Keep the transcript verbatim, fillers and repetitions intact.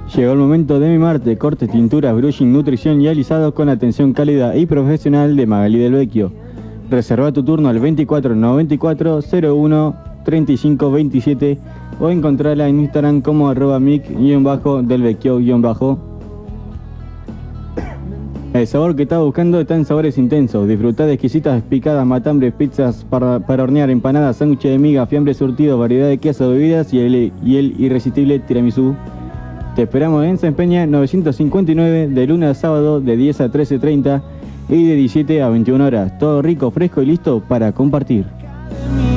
Llegó el momento de mimarte. Cortes, tinturas, brushing, nutrición y alisados con atención cálida y profesional de Magali del Vecchio. Reserva tu turno al veinticuatro noventa y cuatro cero uno treinta y cinco veintisiete o encontrala en Instagram como arroba mic-del Vecchio-. El sabor que estás buscando está en Sabores Intensos. Disfrutá de exquisitas picadas, matambres, pizzas para, para hornear, empanadas, sándwiches de miga, fiambre surtido, variedad de queso, bebidas y el, y el irresistible tiramisú. Te esperamos en San Peña novecientos cincuenta y nueve de lunes a sábado de diez a trece treinta y de diecisiete a veintiuna horas. Todo rico, fresco y listo para compartir.